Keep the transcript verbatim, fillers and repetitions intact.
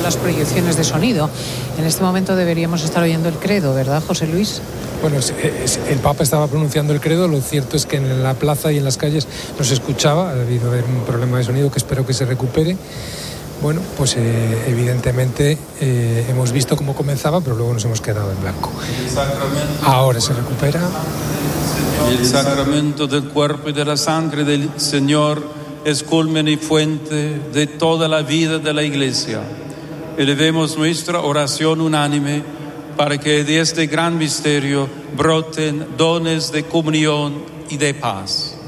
las proyecciones de sonido. En este momento deberíamos estar oyendo el credo, ¿verdad, José Luis? Bueno, es, es, el Papa estaba pronunciando el credo. Lo cierto es que en la plaza y en las calles no se escuchaba. Ha debido haber un problema de sonido que espero que se recupere. Bueno, pues eh, evidentemente eh, hemos visto cómo comenzaba, pero luego nos hemos quedado en blanco. Ahora se recupera. El sacramento del cuerpo y de la sangre del Señor es culmen y fuente de toda la vida de la Iglesia. Elevemos nuestra oración unánime para que de este gran misterio broten dones de comunión y de paz.